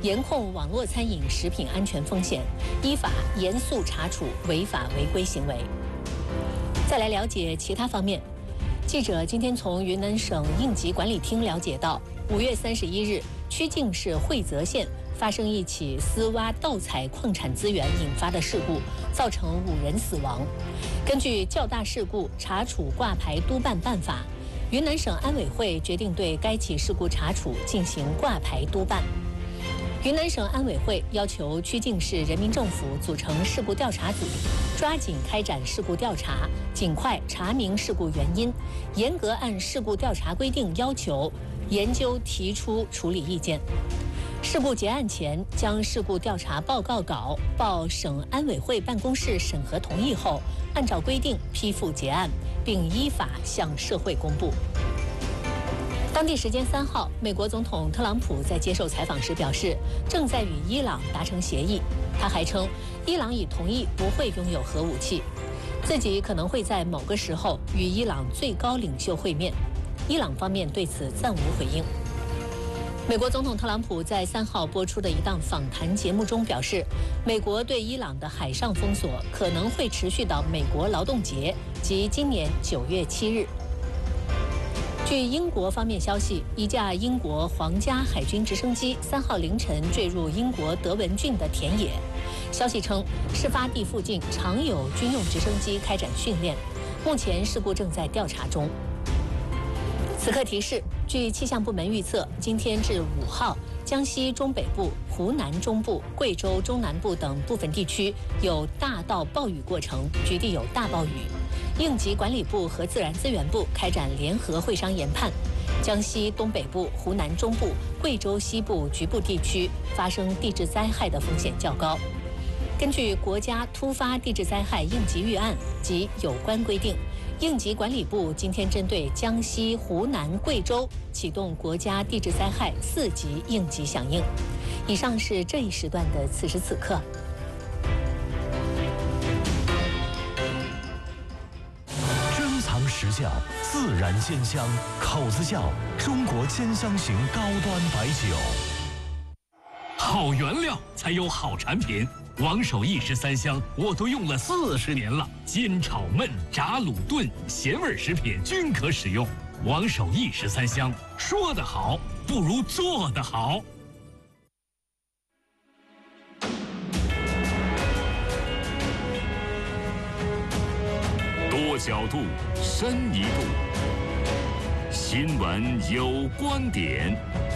严控网络餐饮食品安全风险，依法严肃查处违法违规行为。再来了解其他方面，记者今天从云南省应急管理厅了解到，5月31日，曲靖市惠泽县发生一起私挖盗采矿产资源引发的事故，造成5人死亡。根据较大事故查处挂牌督办办法，云南省安委会决定对该起事故查处进行挂牌督办。云南省安委会要求曲靖市人民政府组成事故调查组，抓紧开展事故调查，尽快查明事故原因，严格按事故调查规定要求研究提出处理意见。事故结案前，将事故调查报告稿报省安委会办公室审核同意后，按照规定批复结案，并依法向社会公布。当地时间3号，美国总统特朗普在接受采访时表示，正在与伊朗达成协议。他还称，伊朗已同意不会拥有核武器，自己可能会在某个时候与伊朗最高领袖会面。伊朗方面对此暂无回应。美国总统特朗普在3号播出的一档访谈节目中表示，美国对伊朗的海上封锁可能会持续到美国劳动节及今年9月7日。据英国方面消息，一架英国皇家海军直升机3号凌晨坠入英国德文郡的田野。消息称，事发地附近常有军用直升机开展训练，目前事故正在调查中。此刻提示，据气象部门预测，今天至5号，江西中北部、湖南中部、贵州中南部等部分地区有大到暴雨过程，局地有大暴雨。应急管理部和自然资源部开展联合会商研判，江西东北部、湖南中部、贵州西部局部地区发生地质灾害的风险较高。根据国家突发地质灾害应急预案及有关规定，应急管理部今天针对江西、湖南、贵州启动国家地质灾害4级应急响应。以上是这一时段的此时此刻。 时效，自然鲜香，口子窖，中国鲜香型高端白酒。 好原料才有好产品，王守义13香我都用了40年了，煎炒焖炸卤炖咸味食品均可使用。王守义13香，说得好不如做得好。多角度，深一度。新闻有观点。